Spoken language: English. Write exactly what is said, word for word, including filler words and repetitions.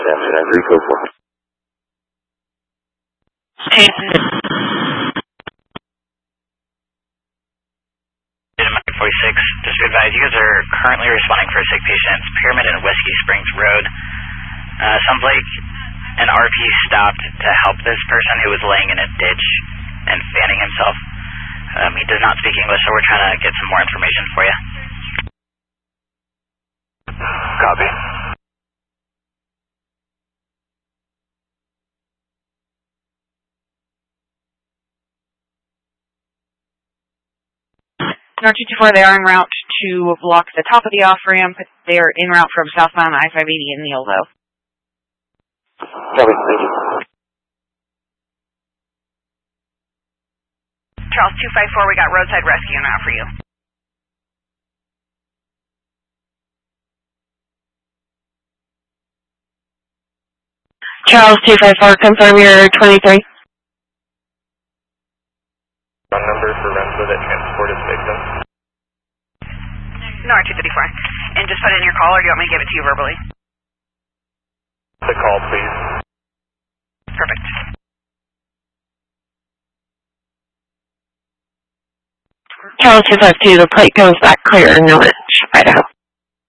three four four. Hey. forty-six, just to advise, you guys are currently responding for a sick patient. It's Pyramid and Whiskey Springs Road. Uh, sounds like an R P stopped to help this person who was laying in a ditch and fanning himself. Um, he does not speak English, so we're trying to get some more information for you. Copy. N R two two four, they are en route to block the top of the off-ramp. They are en route from southbound I five eighty in Neilville. Copy, thank you. Charles two five four, we got roadside rescue now for you. Charles two five four, confirm your twenty-three. Phone number for Renzo that transported victim. No, R two thirty-four. And just put it in your call, or do you want me to give it to you verbally? The call, please. Perfect. Charles two five two, the plate goes back clear in Norwich, Idaho.